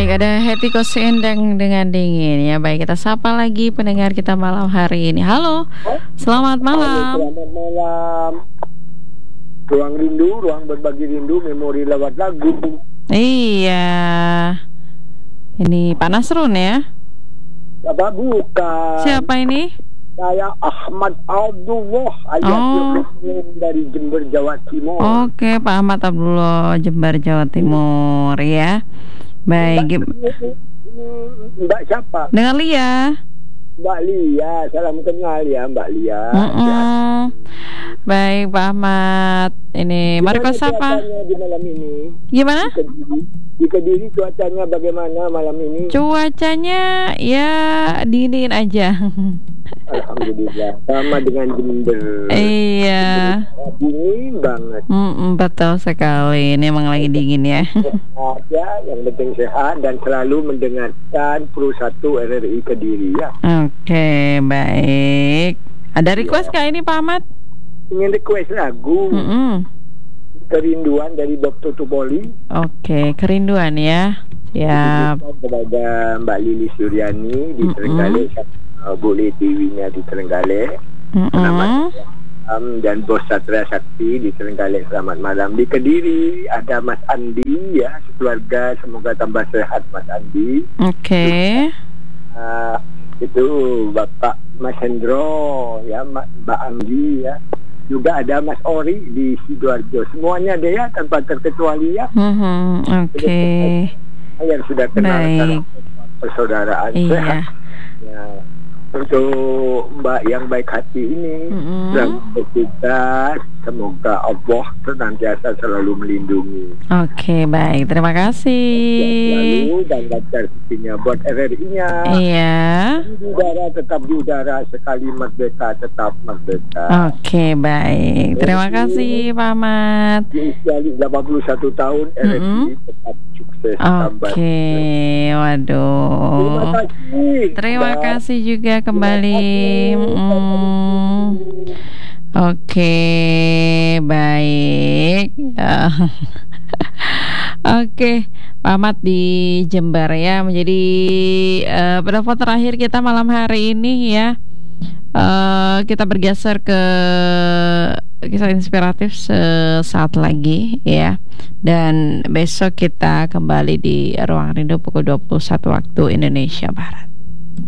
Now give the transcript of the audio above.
Baik, ada Hetty Koes Endang dengan dingin ya. Baik, kita sapa lagi pendengar kita malam hari ini. Halo, selamat malam. Selamat malam. Ruang rindu, ruang berbagi rindu, memori lewat lagu. Iya, ini Pak Nasrun ya? Apa bukan? Siapa ini? Saya Ahmad Abdullah ayat dari Jember, Jawa Timur. Oke, Pak Ahmad Abdullah, Jember, Jawa Timur ya. Baik, Mbak siapa? dengan Lia. Mbak Lia, salam kenal ya Mbak Lia. Baik, Pak Ahmad. Ini mari kau sapa. Di malam ini. Gimana? Di Kediri cuacanya bagaimana malam ini? Cuacanya ya dingin aja. Alhamdulillah, sama dengan Jember. Iya. Dingin banget. Betul sekali. Ini emang lagi dingin ya. Ya, yang penting sehat dan selalu mendengarkan Pro 1 RRI Kediri ya. Oke, baik. Ada request kah ini Pak Ahmad? Ingin request lagu Kerinduan dari Dr. Tupoli. Oke, kerinduan ya. Siap. Kepada Mbak Lili Suryani di Trenggalek, boleh Dewinya di Trenggalek. Dan Bos Satria Sakti di Trenggalek, selamat malam. Di Kediri ada Mas Andi ya, sekeluarga semoga tambah sehat Mas Andi. Oke. Itu Bapak Mas Hendro ya, Mbak Andi ya. Juga ada Mas Ori di Sidoarjo. Semuanya ada ya tanpa terkecuali ya. Oke. Yang sudah kenal persaudaraan sehat. Ya. Untuk Mbak yang baik hati ini dan bertugas, semoga Allah senantiasa selalu melindungi. Oke, baik, terima kasih. Selalu dan lancar rezekinya buat RRI-nya. Iya. Di udara tetap di udara, sekali merdeka tetap merdeka. Oke, baik, terima kasih Pak Ahmad. Di usia 81 tahun RRI tetap sukses. Oke, waduh. Terima kasih juga kembali. Oke, baik. Oke, Pak Ahmad di Jember ya menjadi penelpon terakhir kita malam hari ini ya. Kita bergeser ke kisah inspiratif sesaat lagi ya. Dan besok kita kembali di Ruang Rindu pukul 21 waktu Indonesia Barat.